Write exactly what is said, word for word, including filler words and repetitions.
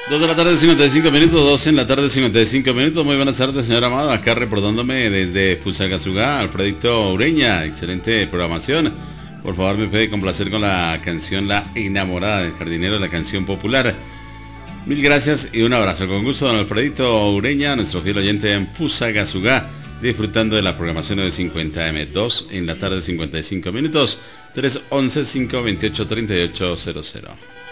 dos de la tarde, cincuenta y cinco minutos, dos en la tarde, cincuenta y cinco minutos. Muy buenas tardes, señora Amado. Acá reportándome desde Fusagasugá, Alfredito Ureña. Excelente programación. Por favor, me puede complacer con la canción La Enamorada del Jardinero, la canción popular. Mil gracias y un abrazo. Con gusto, don Alfredito Ureña, nuestro fiel oyente en Fusagasugá, disfrutando de la programación de cincuenta eme. dos en la tarde, cincuenta y cinco minutos. tres once, cinco veintiocho, treinta y ocho cero cero.